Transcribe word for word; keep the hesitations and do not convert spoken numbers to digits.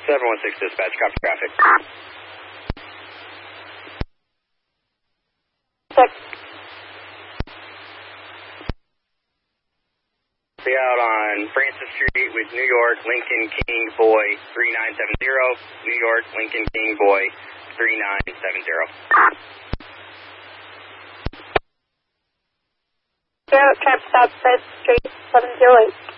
seven one six dispatch, copy traffic. Six. Be out on Francis Street with New York, Lincoln King Boy three nine seven zero. New York, Lincoln King Boy three nine seven zero. Zero, trap stop, Francis Street, seven zero eight.